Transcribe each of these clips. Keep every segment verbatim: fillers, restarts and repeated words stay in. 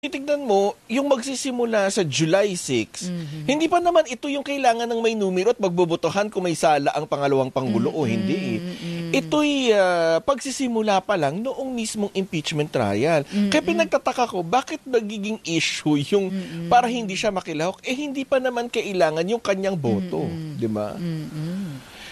Titignan mo, yung magsisimula sa July six, mm-hmm. hindi pa naman ito yung kailangan ng may numero at magbobotohan kung may sala ang pangalawang Pangulo mm-hmm. o hindi. Mm-hmm. Ito'y uh, pagsisimula pa lang noong mismong impeachment trial. Mm-hmm. Kaya pinagtataka ko, bakit nagiging issue yung mm-hmm. para hindi siya makilahok? Eh hindi pa naman kailangan yung kanyang boto. Mm-hmm. Di ba? Mm-hmm.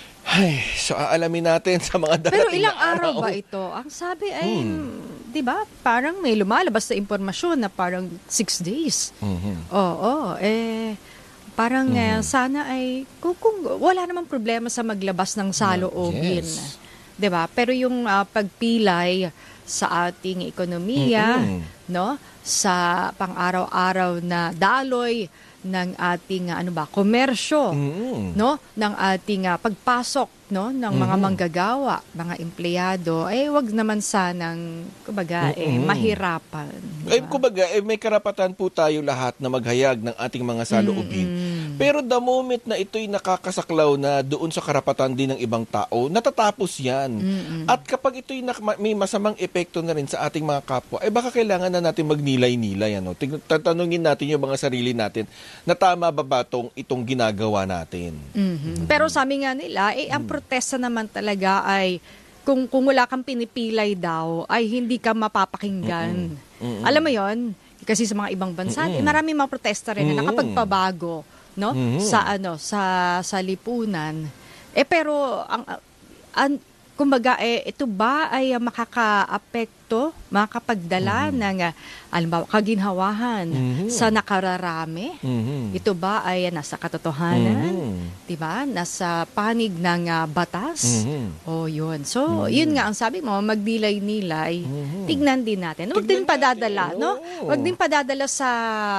Ay, so aalamin natin sa mga darating Pero ilang na araw ba ito? Ang sabi ay, hmm. di ba, parang may lumalabas na impormasyon na parang six days. Mm-hmm. Oo, eh, parang mm-hmm. eh, sana ay, kung, kung wala namang problema sa maglabas ng saloobin. Yes. Di ba? Pero yung uh, pagpilay sa ating ekonomiya, mm-hmm. no, sa pang-araw-araw na daloy ng ating ano ba komersyo mm-hmm. no ng ating uh, pagpasok no ng mga mm-hmm. manggagawa, mga empleyado ay wag naman sanang kumbaga mm-hmm. eh mahirapan. Diba? Eh kumbaga eh, may karapatan po tayo lahat na maghayag ng ating mga saloobin. Mm-hmm. Pero the moment na ito'y nakakasaklaw na doon sa karapatan din ng ibang tao, natatapos 'yan. Mm-hmm. At kapag ito'y nak- may masamang epekto na rin sa ating mga kapwa, eh baka kailangan na natin magnilay-nilay ano. Tatanungin natin yung mga sarili natin na tama ba ba tong itong ginagawa natin. Mm-hmm. Mm-hmm. Pero sabi nga nila, eh, ang protesta naman talaga ay kung, kung wala kang pinipilay daw, ay hindi ka mapapakinggan. Mm-hmm. Mm-hmm. Alam mo yon kasi sa mga ibang bansa, mm-hmm. eh, marami mga protesta rin mm-hmm. na nakapagpabago no? Mm-hmm. sa ano sa sa lipunan. Eh pero ang, ang kumbaga, eh, ito ba ay uh, makaka-apekto, makakapagdala mm-hmm. ng, uh, alam kaginhawahan mm-hmm. sa nakararami? Mm-hmm. Ito ba ay uh, nasa katotohanan? Mm-hmm. Diba? Nasa panig ng uh, batas? Mm-hmm. O yun. So, mm-hmm. yun nga ang sabi mo, magdilay-nilay. Mm-hmm. Tignan din natin. Huwag din padadala, no? Huwag din padadala sa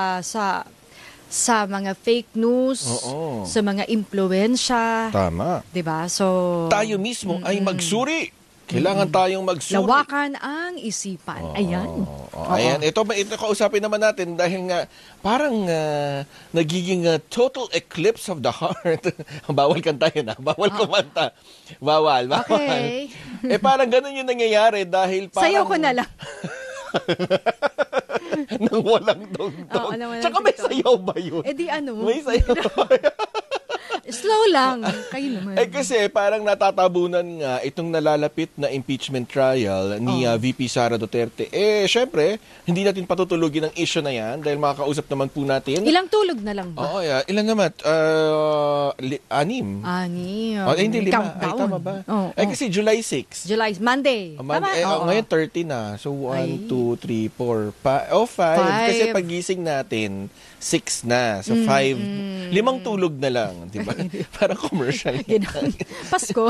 sa sa mga fake news, oo. Sa mga impluwensya. Tama. 'Di ba? So tayo mismo mm-hmm. ay magsuri. Kailangan mm-hmm. tayong magsuri. Lawakan ang isipan. Oh, ayan. Oh, ayan, ito ito kausapin naman natin dahil nga parang uh, nagiging uh, total eclipse of the heart. Bawal kantahin na, bawal oh. kumanta. Bawal, bawal. Okay. Eh parang ganun yung nangyayari dahil parang sayaw ko na lang. Nang walang dongdong. Oh, tsaka may sayaw ba yun? Eh di ano? May sayaw ba slow lang. Kayo naman. Eh kasi parang natatabunan nga itong nalalapit na impeachment trial ni oh. uh, V P Sara Duterte. Eh syempre, hindi natin patutulugin ang issue na yan dahil makakausap naman po natin. Ilang tulog na lang ba? Oo, yeah. Ilan naman? Uh, li- anim. Anim. Oh, eh, hindi, lima. Countdown. Ay, tama ba? Oh, eh oh. kasi July six. July, Monday. Oh, Monday. Eh, oh, oh, ngayon thirty na. So one, two, three, four, five. Oh, five. five. Kasi pagising natin, six na. So five. Mm-hmm. Limang tulog na lang. Diba? Para commercial. Pasko.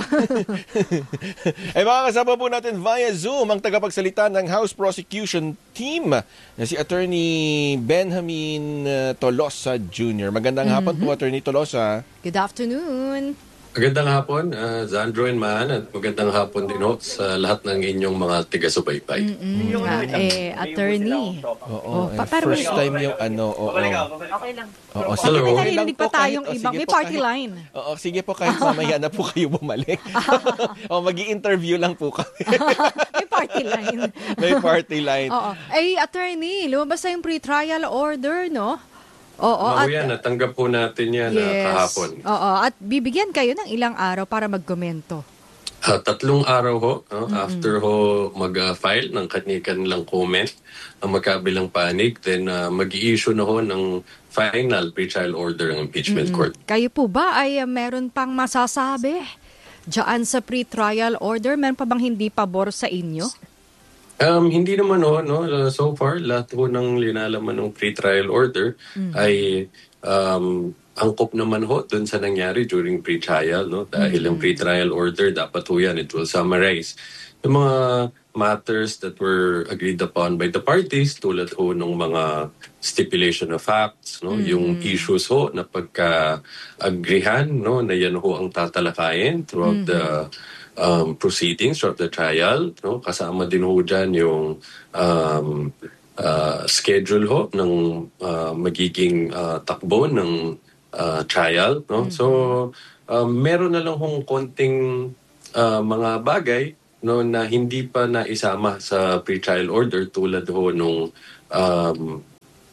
Ay makakasama po natin via Zoom ang tagapagsalita ng House Prosecution Team na si Attorney Benjamin Tolosa Junior Magandang mm-hmm. hapon po, Attorney Tolosa. Good afternoon. Magandang hapon, uh, Zandro and Man, at magandang hapon din ho sa lahat ng inyong mga tiga-subaybay. Mm-hmm. Uh, eh, attorney. Oo, oh, eh, first time yung ano, oo. Okay lang. Oo, sige, may narinig pa tayong ibang, may party kahit, line. Oo, sige po, kahit mamaya na po kayo bumalik. O, magi-interview lang po kami. May party line. May party line. Oo. Eh, attorney, lumabas na yung pre-trial order, no? Oo, at yan, natanggap po natin yan yes. uh, kahapon. Oo, at bibigyan kayo ng ilang araw para magkomento. Uh, tatlong araw ho, uh, mm-hmm. after ho mag-file uh, ng kanilang comment, ang uh, magkabilang panig, then uh, mag-i-issue na ho ng final pre-trial order ng impeachment mm-hmm. court. Kayo po ba ay uh, meron pang masasabi diyan sa pre-trial order? Meron pa bang hindi pabor sa inyo? Um, hindi naman ho, no? Uh, so far, lahat ho ng linalaman ng pre-trial order mm-hmm. ay um, angkop naman ho dun sa nangyari during pre-trial. No? Dahil mm-hmm. ang pre-trial order, dapat ho yan, it will summarize yung mga matters that were agreed upon by the parties tulad ho ng mga stipulation of facts, no? Mm-hmm. Yung issues ho na pagka-agrihan, no? Na yan ho ang tatalakayin throughout mm-hmm. the Um, proceedings of the trial, no? Kasama din ho dyan yung um, uh, schedule ho ng uh, magiging uh, takbo ng uh, trial, no? Mm-hmm. So um, meron na lang hong konting uh, mga bagay, no, na hindi pa naisama sa pre-trial order tulad ho nung um,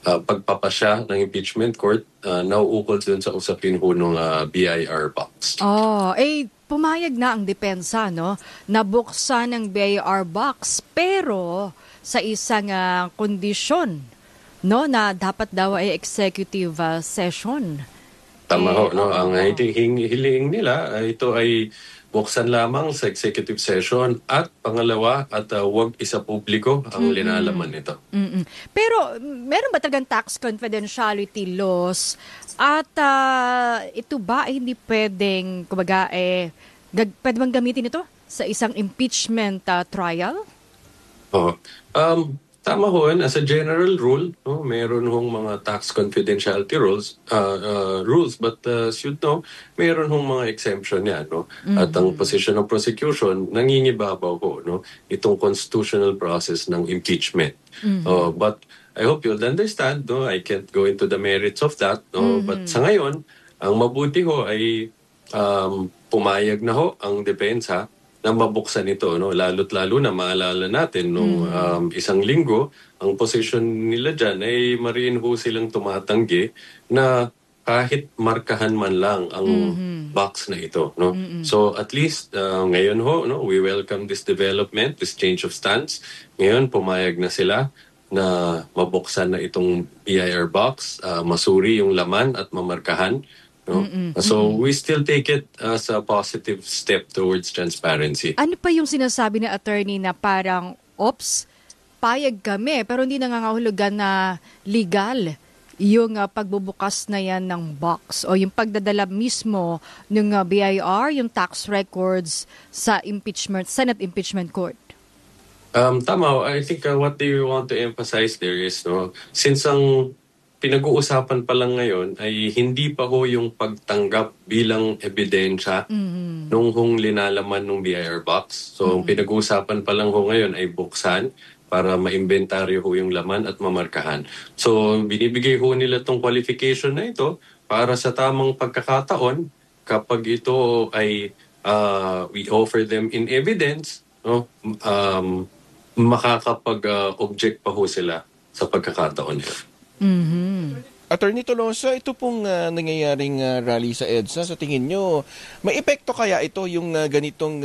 uh, pagpapasya ng impeachment court uh, nauukol dun sa usapin ho ng uh, B I R box. Oh, eh pumayag na ang depensa, no? Nabuksan ang B I R box pero sa isang uh, kondisyon, no, na dapat daw ay executive uh, session. Tama eh, ho, no? Oh, Ang hiling, hiling nila, uh, ito ay buksan lamang sa executive session at pangalawa at uh, huwag isa publiko ang mm-hmm. linalaman nito. Mm-mm. Pero meron ba talagang tax confidentiality laws at uh, ito ba ay hindi pwedeng, kumbaga, eh, gag- pwede bang gamitin ito sa isang impeachment uh, trial? Oh, um, tama ho, as a general rule, no, meron hong mga tax confidentiality rules, uh, uh, rules but uh, as you know, meron hong mga exemption yan. No? Mm-hmm. At ang position of prosecution, nangingibabaw ho no? Itong constitutional process ng impeachment. Mm-hmm. Uh, but I hope you'll understand, no? I can't go into the merits of that. No? Mm-hmm. But sa ngayon, ang mabuti ho ay um, pumayag na ho ang depensa na mabuksan ito, no? Lalo't lalo na maalala natin nung um, isang linggo, ang position nila dyan ay mariin ho silang tumatanggi na kahit markahan man lang ang mm-hmm. box na ito, no? Mm-hmm. So at least uh, ngayon ho, no, we welcome this development, this change of stance. Ngayon pumayag na sila na mabuksan na itong B I R box, uh, masuri yung laman at mamarkahan. No? Mm-mm, so mm-mm. we still take it as a positive step towards transparency. Ano pa yung sinasabi ng attorney na parang, ops, payag kami pero hindi nangangahulugan na legal yung uh, pagbubukas na yan ng box o yung pagdadala mismo ng uh, B I R, yung tax records sa impeachment, Senate Impeachment Court? Um, tama. I think uh, what they want to emphasize there is, no, since ang pinag-uusapan pa lang ngayon ay hindi pa ho yung pagtanggap bilang ebidensya mm-hmm. nung hong linalaman ng B I R box. So, mm-hmm. pinag-uusapan pa lang ho ngayon ay buksan para ma-inventaryo ho yung laman at mamarkahan. So, binibigay ho nila tong qualification na ito para sa tamang pagkakataon kapag ito ay uh, we offer them in evidence, no? um, makakapag-object uh, pa ho sila sa pagkakataon nila. Mm-hmm. Attorney Tolosa, ito pong uh, nangyayaring uh, rally sa EDSA, sa tingin nyo, may epekto kaya ito yung uh, ganitong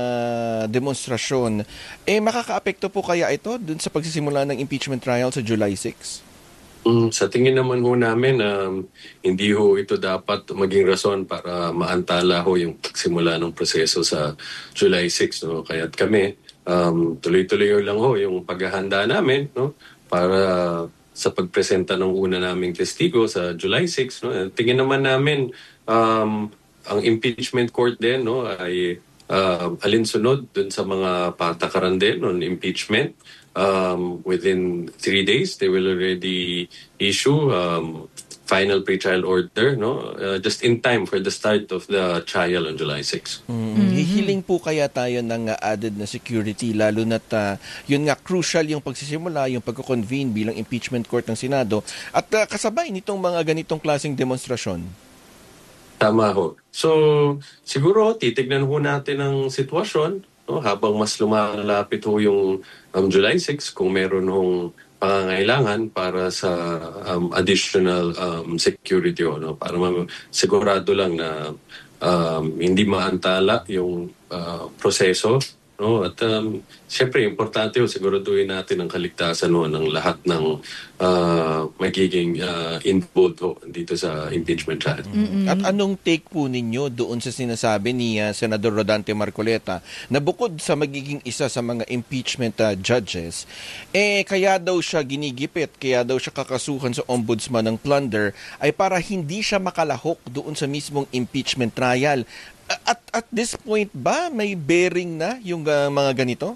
uh, demonstrasyon? Eh, makaka-apekto po kaya ito dun sa pagsisimula ng impeachment trial sa July sixth? Mm, sa tingin naman ho namin, um, hindi ho ito dapat maging rason para maantala ho yung pagsimula ng proseso sa July sixth. No? Kaya't kami, um, tuloy-tuloy lang ho yung paghahanda namin, no? Para sa pagpresenta ng una naming testigo sa July sixth. No? Tingin naman namin um, ang impeachment court din, no, ay uh, alinsunod dun sa mga patakaran din on impeachment. Um, within three days, they will already issue um, final pretrial order, no, uh, just in time for the start of the trial on July sixth. Mm-hmm. Hihiling po kaya tayo ng uh, added na security, lalo na't uh, yun nga crucial yung pagsisimula, yung pagko-convene bilang impeachment court ng Senado at uh, kasabay nitong mga ganitong klaseng demonstrasyon. Tama ho. So, siguro titignan ho natin ang sitwasyon, no, habang mas lumalapit ho yung um, July sixth kung meron hong pangangailangan para sa um, additional um, security, no, para sigurado lang na um, hindi maantala yung uh, proseso, no, at um, siyempre importante ho siguraduhin natin ang kaligtasan no, ng lahat ng uh, magiging uh, involved ho, dito sa impeachment trial. Mm-hmm. At anong take po ninyo doon sa sinasabi ni uh, Senador Rodante Marcoleta na bukod sa magiging isa sa mga impeachment uh, judges, eh kaya daw siya ginigipit, kaya daw siya kakasuhan sa ombudsman ng plunder ay para hindi siya makalahok doon sa mismong impeachment trial. At at this point ba may bearing na yung uh, mga ganito?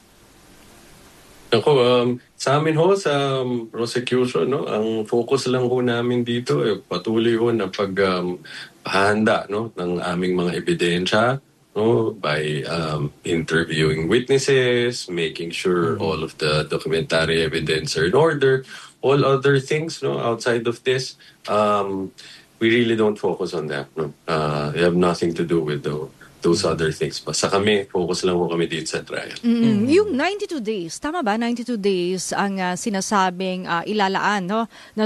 Ako, um, sa amin ho, sa um, prosecution, no, ang focus lang ho namin dito, eh, patuloy ho na paghahanda um, no, ng aming mga ebidensya, no, by um, interviewing witnesses, making sure mm-hmm. all of the documentary evidence are in order, all other things no, outside of this, um, we really don't focus on that. No? Uh, they have nothing to do with the, those other things. Basta kami, focus lang po kami dito sa trial. Mm-hmm. Yung ninety-two days, tama ba? ninety-two days ang uh, sinasabing uh, ilalaan, no? Na